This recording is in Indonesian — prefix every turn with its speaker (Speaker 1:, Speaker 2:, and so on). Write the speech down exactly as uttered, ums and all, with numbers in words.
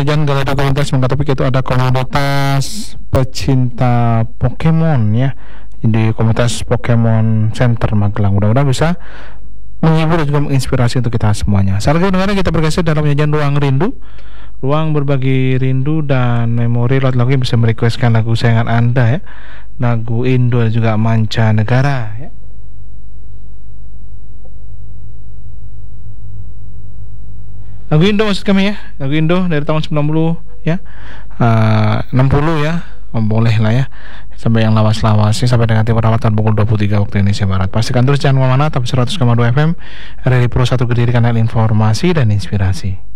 Speaker 1: penyajian Galado Komunitas Mangga Topik itu ada komunitas pecinta Pokemon ya, di komunitas Pokemon Center Magelang. Mudah-mudahan bisa menghibur dan juga menginspirasi untuk kita semuanya. Sekarang dengarnya kita bergeser dalam penyajian Ruang Rindu, ruang berbagi rindu dan memori. Lewat lagu yang bisa merequestkan lagu sayangan Anda ya, lagu Indo dan juga mancanegara ya. Lagu Indo maksud kami ya, lagu Indo dari tahun sembilan puluh ya, uh, enam puluh ya, oh, boleh lah ya, sampai yang lawas-lawasnya sampai dengan timur rawatan pukul dua puluh tiga waktu Indonesia Barat. Pastikan terus jangan kemana-mana, tapi seratus koma dua F M R R I Pro satu Kediri, kanal informasi dan inspirasi.